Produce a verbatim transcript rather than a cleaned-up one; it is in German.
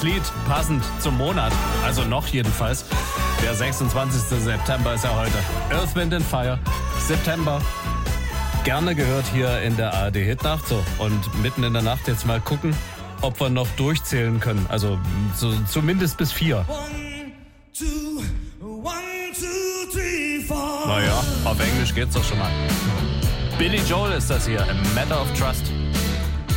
Lied passend zum Monat, also noch jedenfalls. Der sechsundzwanzigster September ist ja heute. Earth, Wind and Fire, September. Gerne gehört hier in der A R D Hitnacht. So, und mitten in der Nacht jetzt mal gucken, ob wir noch durchzählen können. Also so, zumindest bis vier. One, two, one, two, three, four. Naja, auf Englisch geht's doch schon mal. Billy Joel ist das hier, A Matter of Trust.